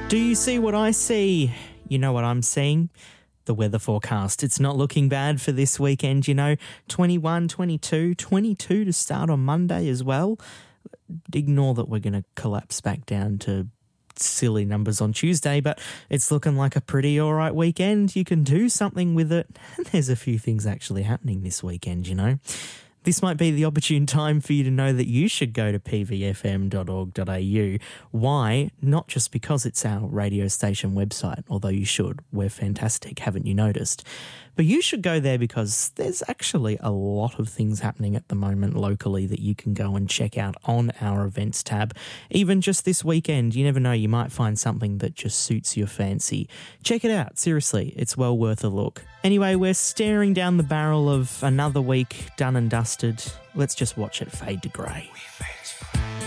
Do you see what I see? You know what I'm seeing? The weather forecast. It's not looking bad for this weekend, 21, 22 to start on Monday as well. Ignore that we're going to collapse back down to silly numbers on Tuesday, but it's looking like a pretty all right weekend. You can do something with it, and there's a few things actually happening this weekend, This might be the opportune time for you to know that you should go to pvfm.org.au. Why? Not just because it's our radio station website, although you should. We're fantastic, haven't you noticed? But you should go there because there's actually a lot of things happening at the moment locally that you can go and check out on our events tab. Even just this weekend, you never know, you might find something that just suits your fancy. Check it out, seriously, it's well worth a look. Anyway, we're staring down the barrel of another week done and dusted. Let's just watch it fade to grey. We fade.